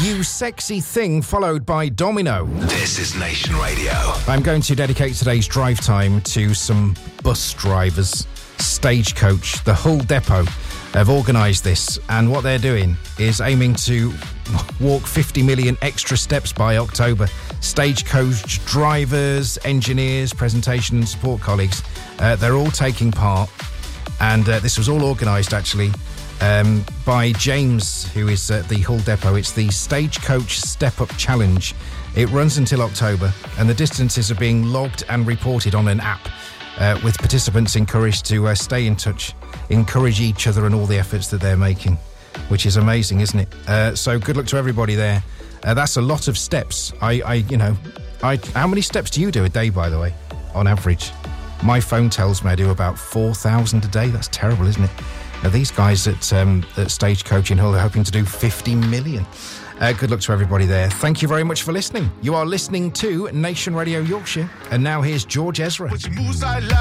You Sexy Thing, followed by Domino. This is Nation Radio. I'm going to dedicate today's drive time to some bus drivers. Stagecoach, the Hull Depot, have organised this, and what they're doing is aiming to walk 50 million extra steps by October. Stagecoach drivers, engineers, presentation and support colleagues, they're all taking part, and this was all organised actually by James, who is at the Hull Depot. It's the Stagecoach Step Up Challenge. It runs until October, and the distances are being logged and reported on an app, with participants encouraged to stay in touch, encourage each other and all the efforts that they're making, which is amazing, isn't it? So good luck to everybody there. That's a lot of steps. How many steps do you do a day, by the way, on average? My phone tells me I do about 4,000 a day. That's terrible, isn't it? These guys at Stagecoach in Hull are hoping to do 50 million. Good luck to everybody there. Thank you very much for listening. You are listening to Nation Radio Yorkshire. And now here's George Ezra.